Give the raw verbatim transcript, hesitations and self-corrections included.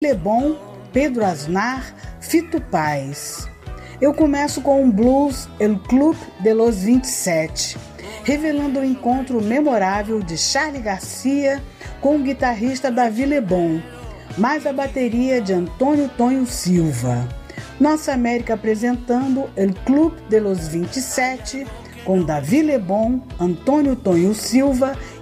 Lebon, Pedro Aznar, Fito Paz. Eu começo com um blues El Club de los vinte e sete, revelando o encontro memorável de Charly Garcia com o guitarrista Davi Lebon, mais a bateria de Antônio Tonho Silva. Nossa América apresentando El Club de los vinte e sete com Davi Lebon, Antônio Tonho Silva